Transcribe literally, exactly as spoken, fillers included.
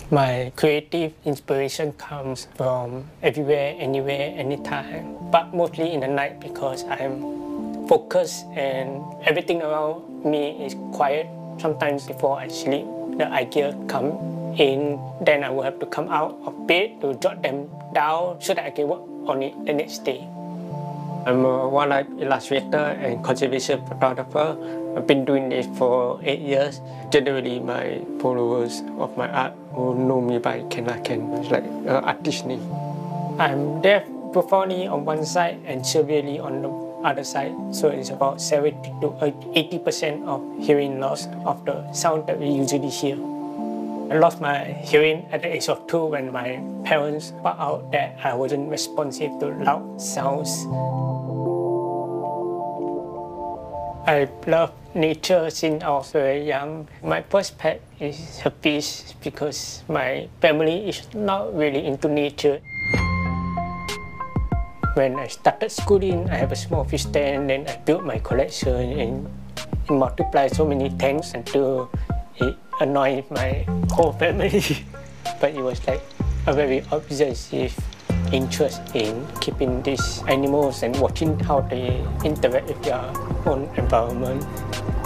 My creative inspiration comes from everywhere, anywhere, anytime, but mostly in the night because I'm focused and everything around me is quiet. Sometimes before I sleep, the idea come in, then I will have to come out of bed to jot them down so that I can work on it the next day. I'm a wildlife illustrator and conservation photographer. I've been doing this for eight years. Generally, my followers of my art who know me by Ken La Ken. It's like an artist name. I'm deaf profoundly on one side and severely on the other side. So it's about seventy to eighty percent of hearing loss of the sound that we usually hear. I lost my hearing at the age of two when my parents found out that I wasn't responsive to loud sounds. I love nature since I was very young. My first pet is a fish because my family is not really into nature. When I started schooling, I have a small fish tank, then I built my collection and it multiplied so many tanks until it annoyed my whole family. But it was like a very obsessive interest in keeping these animals and watching how they interact with their own environment.